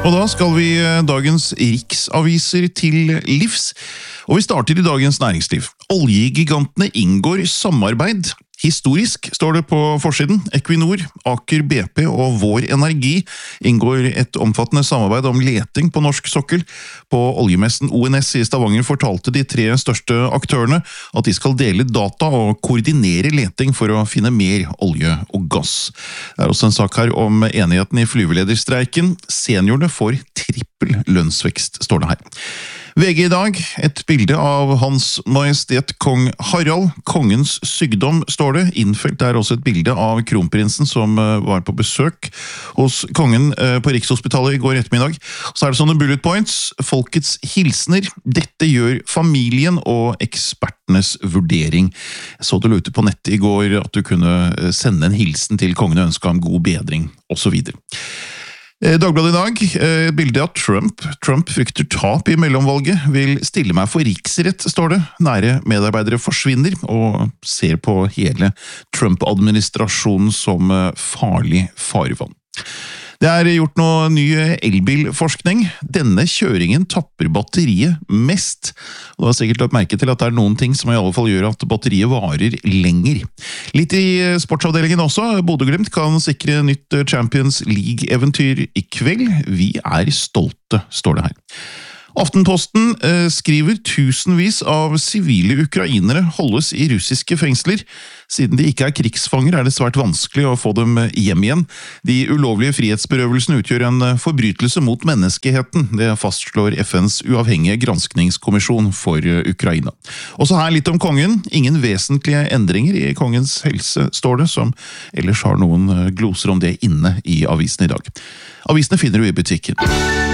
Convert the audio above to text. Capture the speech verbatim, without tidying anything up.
Og da skal vi dagens riksaviser til livs, og vi starter i Dagens Næringsliv. Oljegigantene inngår samarbeid. Historisk, står det på forsiden. Equinor, Aker B P og Vår Energi inngår et omfattende samarbeid om leting på norsk sokkel. På oljemessen O N S i Stavanger fortalte de tre største aktørene at de skal dele data og koordinere leting for å finne mer olje og gass. Det er også en sak her om enigheten i flyvelederstreiken. Seniorene får trippel lønnsvekst, står det her. V G i dag, et bilde av Hans Majestet Kong Harald. Kongens sykdom, står det. Innfelt er også et bilde av kronprinsen som var på besøk hos kongen på Rikshospitalet i går ettermiddag. Så er det sånne bullet points. Folkets hilsner. Dette gjør familien og ekspertenes vurdering. Jeg så du lurte på nettet i går at du kunne sende en hilsen til kongen og ønske ham god bedring, og så videre. Dagbladet i dag, bilde av Trump. Trump frykter tap i mellomvalget, vil stille meg for riksrett, står det. Nære medarbeidere forsvinner, og ser på hele Trump-administrasjonen som farlig farvann. Det er gjort noe ny elbilforskning. Denne kjøringen tapper batteriet mest. Du har sikkert lagt merke til at det er noen ting som i alle fall gjør at batteriet varer lenger. Litt i sportsavdelingen også. Bodø/Glimt kan sikre nytt Champions League-eventyr i kveld. Vi er stolte, står det her. Aftenposten eh, skriver tusenvis av sivile ukrainere holdes i russiske fengsler. Siden de ikke er krigsfanger er det svært vanskelig å få dem hjem igjen. De ulovlige frihetsberøvelsene utgjør en forbrytelse mot menneskeheten. Det fastslår F N's uavhengige granskningskommisjon for Ukraina. Også her litt om kongen. Ingen vesentlige endringer i kongens helse, står det, som ellers har noen gloser om det inne i avisen i dag. Avisene finner du i butikken.